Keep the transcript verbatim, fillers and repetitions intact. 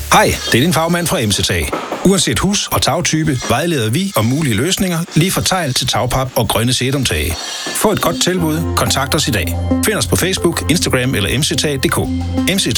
Hej, det er din fagmand fra M C T A. Uanset hus- og tagtype vejleder vi om mulige løsninger lige fra tegl til tagpap og grønne sedumtage. Få et godt tilbud. Kontakt os i dag. Find os på Facebook, Instagram eller m c t a punktum d k. M C